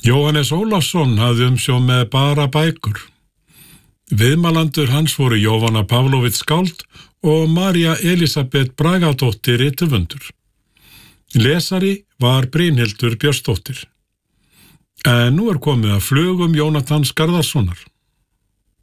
Jóhannes Ólafsson hafði umsjón með bara bækur. Viðmælendur hans voru Jóhanna Pavlovits skáld og María Elísabet Bragadóttir rithöfundur. Lesari var Brynhildur Björnsdóttir. En nú komið að flugum Jónatans Garðarssonar.